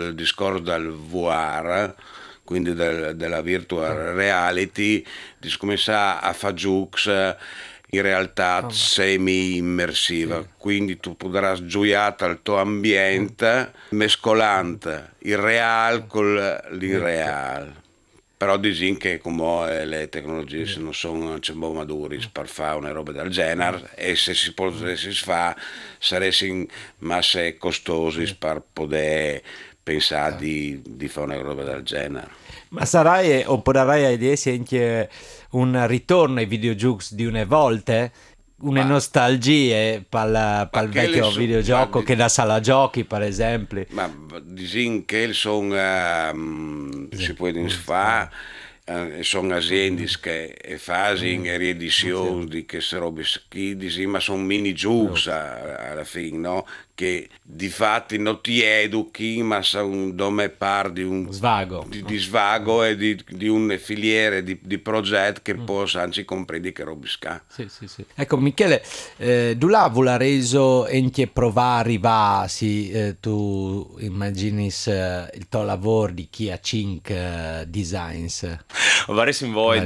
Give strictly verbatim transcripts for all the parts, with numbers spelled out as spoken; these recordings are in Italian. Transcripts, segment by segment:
il discorso del V R, quindi del, della virtual reality, di cominciare a fare giochi in realtà semi-immersiva, sì. Quindi tu potrai giocare al tuo ambiente mescolante il real con l'irreal. Però dicono che come le tecnologie non sono maduri per fare una roba del genere e se si potesse fare sarebbero masse costosi per poter pensare di, di fare una roba del genere. Ma sarai o potrai anche un ritorno ai videogiochi di una volta? Una ma, nostalgia per il vecchio so, videogioco ma, che da sala giochi per esempio, ma dicono che sono um, sì, si può fare uh, sono aziende che fanno mm. riedizioni sì. Di queste robe qui, ma sono mini giochi alla fine, no? Che di fatti non ti educhi ma sono dome par di un svago di, di svago e di, di un filiere di, di progetto che mm. poi anzi comprendi che robi sca. Sì, sì, sì. Ecco Michele, eh, tu l'ha reso anche provare va sì, eh, tu immagini eh, il tuo lavoro di chi ha cinque eh, designs. Vorrei in voi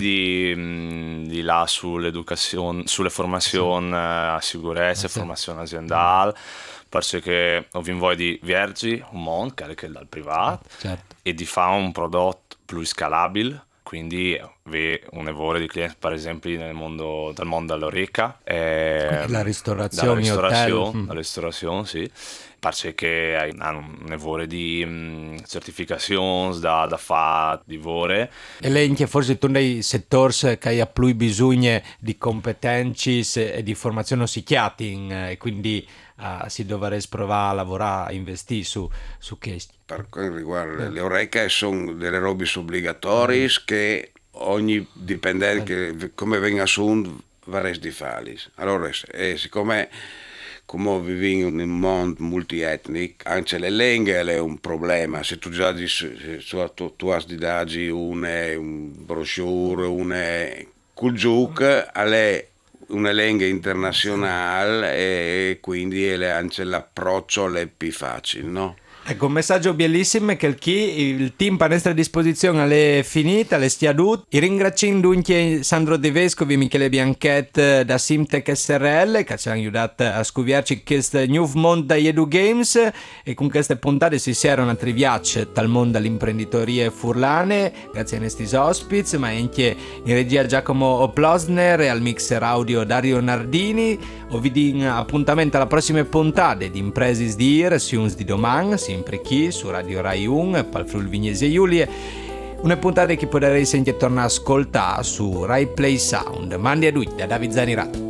di, di là sull'educazione, sulle formazioni sì. a sicurezza, sì. Formazione aziendale. Mm. Perché ho in voi di vergi un mondo che è dal privato certo. E di fare un prodotto più scalabile, quindi un evore di clienti per esempio nel mondo, dal mondo dell'oreca eh, la ristorazione, la ristorazione, la ristorazione sì, perché hanno un evore di um, certificazioni da, da fare di vore e lei che forse tu nei settori che ha più bisogno di competenze e di formazione psichiatrica e quindi Uh, si dovrebbe provare a lavorare, a investire su, su questo. Per quanto riguarda eh. le orecchie sono delle robe obbligatorie mm. che ogni dipendente eh. che come venga assunto va di farli. Allora, eh, siccome come viviamo in un mondo multietnico, anche le lingue è un problema. Se tu già di, se tu, tu hai di dagli una un brochure, una col gioco, è una lingua internazionale e quindi anche l'approccio è più facile, no? Ecco, un messaggio bellissimo che il, chi, il team a nostra disposizione è finita, è stiaduto. I ringraziando anche Sandro De Vescovi e Michele Bianchet da Simtech S R L che ci hanno aiutato a scoprire questo nuovo mondo da Edu Games e con queste puntate si servono a triviacce dal mondo dell'imprenditoria furlane grazie a questi ospiti, ma anche in regia Giacomo Oplosner e al mixer audio Dario Nardini. O vi do appuntamento alla prossima puntata di Impresis di Ir, Siums di domani, sempre qui su Radio Rai uno, Pal Friuli Vignesi Giulie. Una puntata che potrei sentire tornare a ascoltare su Rai Play Sound. Mandi a tutti da David Zanirato.